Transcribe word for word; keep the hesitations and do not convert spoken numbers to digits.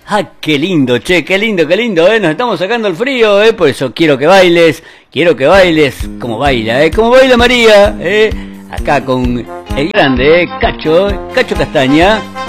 Ah, qué lindo, che, qué lindo, qué lindo, eh. Nos estamos sacando el frío, eh. Por eso quiero que bailes, quiero que bailes como baila, eh. Como baila María, eh. Acá con el grande, eh. Cacho, Cacho Castaña.